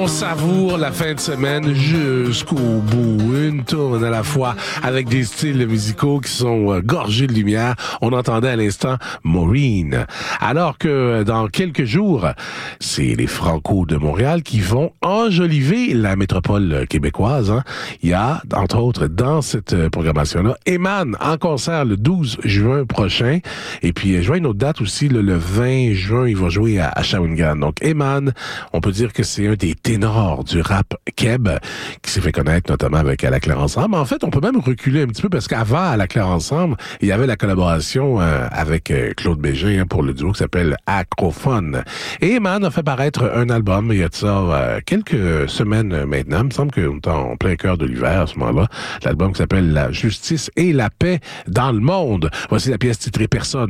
On savoure la fin de semaine jusqu'au bout, une tourne à la fois, avec des styles musicaux qui sont gorgés de lumière. On entendait à l'instant Maureen. Alors que dans quelques jours, c'est les Franco de Montréal qui vont enjoliver la métropole québécoise. Il y a, entre autres, dans cette programmation-là, Eman en concert le 12 juin prochain. Et puis, je vois une autre date aussi, le 20 juin, il va jouer à Shawinigan. Donc, Eman, on peut dire que c'est un des ténors du rap keb qui s'est fait connaître notamment avec À la Claire Ensemble. En fait, on peut même reculer un petit peu parce qu'avant À la Claire Ensemble, il y avait la collaboration avec Claude Bégin pour le duo qui s'appelle Acrophone. Et Eman a fait paraître un album il y a de ça quelques semaines maintenant. Il me semble qu'on est en plein cœur de l'hiver à ce moment-là. L'album qui s'appelle La justice et la paix dans le monde. Voici la pièce titrée Personne.